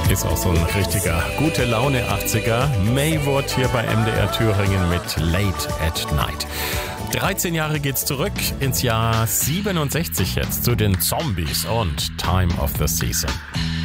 Ist auch so ein richtiger gute Laune 80er. Maywood hier bei MDR Thüringen mit Late at Night. 13 Jahre geht's zurück ins Jahr 67 jetzt zu den Zombies und Time of the Season.